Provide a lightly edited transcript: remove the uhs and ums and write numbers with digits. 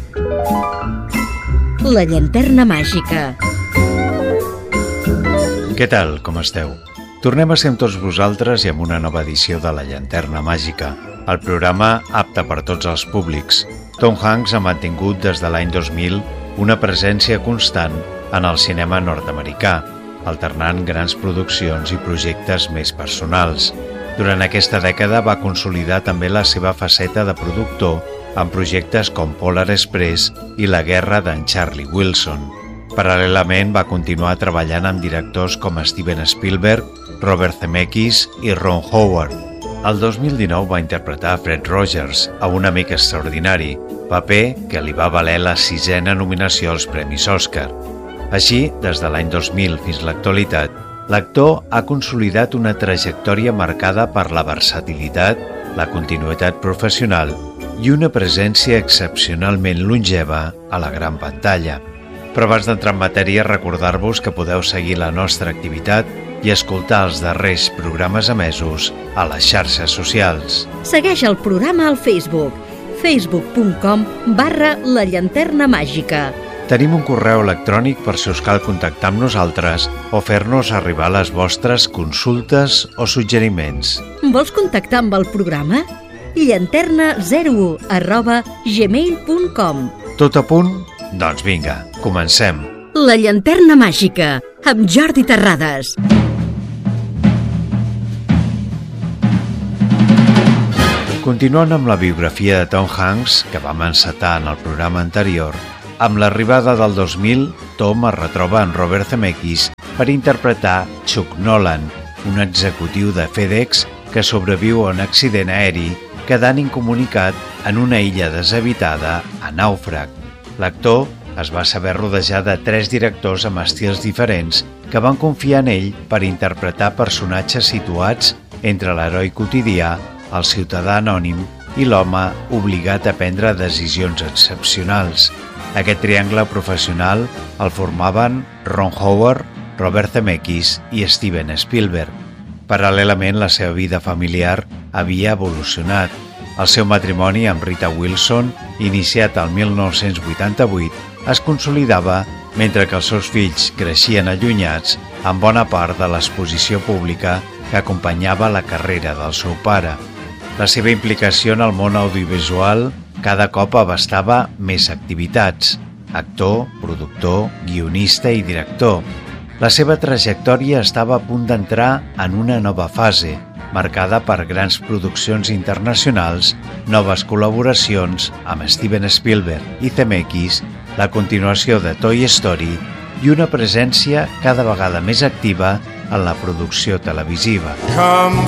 La llanterna màgica. Què tal, com esteu? Tornem a ser amb tots vosaltres i amb una nova edició de La llanterna màgica, el programa apte per tots els públics. Tom Hanks ha mantingut des de l'any 2000 una presència constant en el cinema nord-americà, alternant grans produccions i projectes més personals. Durant aquesta dècada va consolidar també la seva faceta de productor en projectes com Polar Express i La guerra d'en Charlie Wilson. Paral·lelament va continuar treballant amb directors com Steven Spielberg, Robert Zemeckis i Ron Howard. El 2019 va interpretar Fred Rogers a Un amic extraordinari, paper que li va valer la 6a nominació als Premis Òscar. Així, des de l'any 2000 fins a l'actualitat, l'actor ha consolidat una trajectòria marcada per la versatilitat, la continuïtat professional i una presència excepcionalment longeva a la gran pantalla. Però abans d'entrar en matèria, recordar-vos que podeu seguir la nostra activitat i escoltar els darrers programes emesos a les xarxes socials. Segueix el programa al Facebook, facebook.com/La llanterna màgica. Tenim un correu electrònic per si us cal contactar amb nosaltres o fer-nos arribar les vostres consultes o suggeriments. Vols contactar amb el programa? llanterna0@gmail.com. Tot a punt? Doncs vinga, comencem. La llanterna màgica, amb Jordi Terrades. Continuant amb la biografia de Tom Hanks, que vam encetar en el programa anterior, amb l'arribada del 2000, Tom es retroba en Robert Zemeckis per interpretar Chuck Nolan, un executiu de FedEx que sobreviu a un accident aeri quedant incomunicat en una illa deshabitada a nàufrag. L'actor es va saber rodejar de 3 directors amb estils diferents que van confiar en ell per interpretar personatges situats entre l'heroi quotidià, el ciutadà anònim i l'home obligat a prendre decisions excepcionals. Aquest triangle professional el formaven Ron Howard, Robert Zemeckis i Steven Spielberg. Paral·lelament, la seva vida familiar havia evolucionat. El seu matrimoni amb Rita Wilson, iniciat el 1988, es consolidava mentre que els seus fills creixien allunyats en bona part de l'exposició pública que acompanyava la carrera del seu pare. La seva implicació en el món audiovisual cada cop abastava més activitats: actor, productor, guionista i director. La seva trajectòria estava a punt d'entrar en una nova fase, marcada per grans produccions internacionals, noves col·laboracions amb Steven Spielberg i Zemeckis, la continuació de Toy Story i una presència cada vegada més activa en la producció televisiva. Come